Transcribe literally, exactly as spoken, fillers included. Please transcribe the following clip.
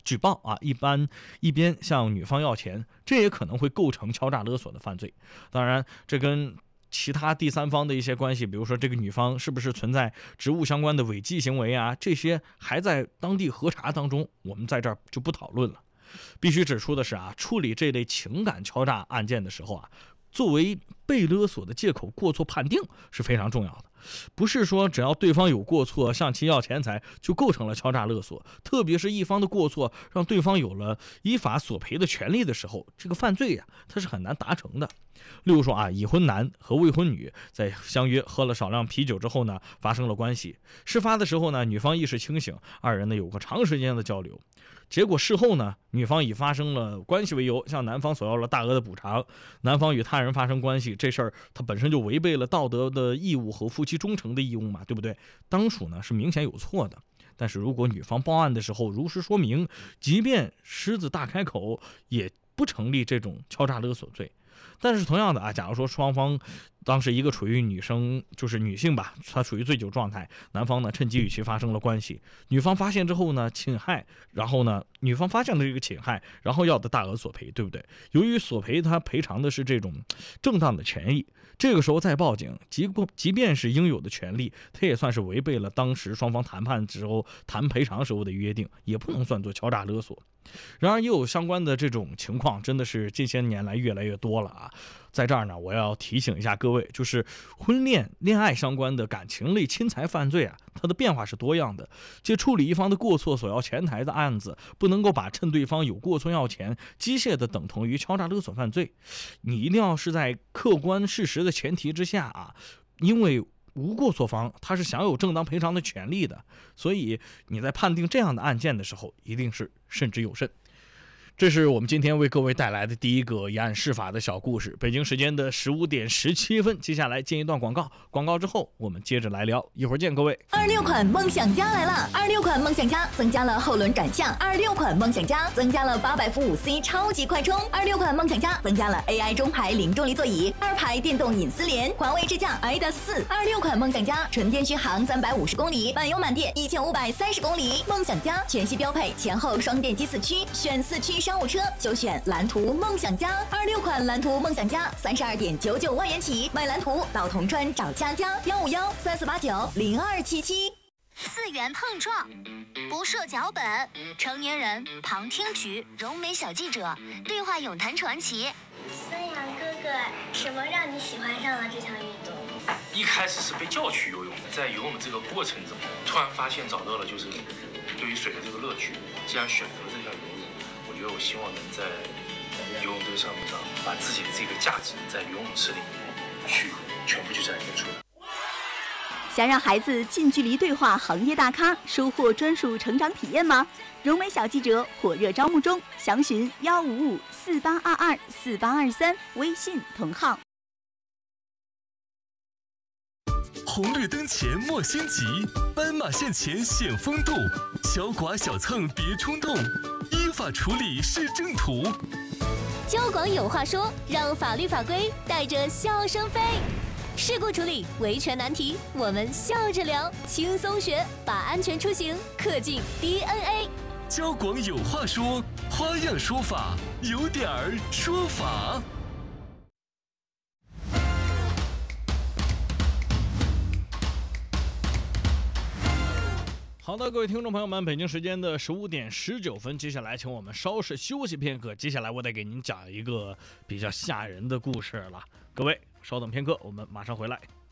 举报啊，一般一边向女方要钱，这也可能会构成敲诈勒索的犯罪。当然，这跟其他第三方的一些关系，比如说这个女方是不是存在职务相关的违纪行为啊，这些还在当地核查当中，我们在这儿就不讨论了。必须指出的是啊，处理这类情感敲诈案件的时候啊，作为被勒索的借口过错判定是非常重要的。不是说只要对方有过错向其要钱财就构成了敲诈勒索，特别是一方的过错让对方有了依法索赔的权利的时候，这个犯罪呀、啊，它是很难达成的。例如说啊，已婚男和未婚女在相约喝了少量啤酒之后呢，发生了关系。事发的时候呢，女方意识清醒，二人呢有过长时间的交流。结果事后呢，女方以发生了关系为由，向男方索要了大额的补偿。男方与他人发生关系，这事儿他本身就违背了道德的义务和夫妻忠诚的义务嘛，对不对？当属呢是明显有错的。但是如果女方报案的时候如实说明，即便狮子大开口，也不成立这种敲诈勒索罪。但是同样的啊，假如说双方当时一个处于女生就是女性吧，她处于醉酒状态，男方呢趁机与其发生了关系，女方发现之后呢侵害，然后呢女方发现了这个侵害，然后要的大额索赔，对不对？由于索赔他赔偿的是这种正当的权益，这个时候再报警，即即便是应有的权利，他也算是违背了当时双方谈判时候谈赔偿时候的约定，也不能算作敲诈勒索。然而也有相关的这种情况，真的是近些年来越来越多了啊。在这儿呢，我要提醒一下各位，就是婚恋、恋爱相关的感情类侵财犯罪啊，它的变化是多样的。借处理一方的过错索要钱财的案子，不能够把趁对方有过错要钱机械的等同于敲诈勒索犯罪。你一定要是在客观事实的前提之下啊，因为无过错方他是享有正当赔偿的权利的，所以你在判定这样的案件的时候，一定是慎之又慎。这是我们今天为各位带来的第一个以案释法的小故事。北京时间的十五点十七分，接下来进一段广告，广告之后我们接着来聊，一会儿见各位。 二六款梦想家来了，二六款梦想家增加了后轮转向，二六款梦想家增加了八百伏五 C 超级快充，二六款梦想家增加了 A I 中排零重力座椅，二排电动隐私联，华为智驾 i 达四，二六款梦想家纯电续航三百五十公里，满油满电一千五百三十公里。梦想家全系标配前后双电机四驱，选四驱商务车就选蓝图梦想家，二六款蓝图梦想家三十二点九九万元起，买蓝图到铜川找佳佳，幺五幺三四八九零二七七。 四元碰撞，不设脚本，成年人旁听局，柔美小记者对话咏谈传奇。 孙杨哥哥，什么让你喜欢上了这项运动？ 一开始是被叫去游泳的，在游泳的这个过程中，突然发现找到了就是对于水的这个乐趣。既然选择了这项游泳，我觉得我希望能在游泳这个项目上，把自己的这个价值在游泳池里面去全部去展现出来。 想让孩子近距离对话行业大咖，收获专属成长体验吗？柔美小记者火热招募中，详询幺五五四八二二四八二三微信同号。 红绿灯前莫心急，斑马线前显风度，小剐小蹭别冲动，依法处理是正途。 交广有话说，让法律法规带着笑声飞。事故处理、维权难题，我们笑着聊，轻松学，把安全出行刻进 D N A。 交广有话说，花样说法，有点儿说法。 好的，各位听众朋友们，北京时间的十五点十九分，接下来请我们稍事休息片刻。接下来我得给您讲一个比较吓人的故事了，各位稍等片刻，我们马上回来。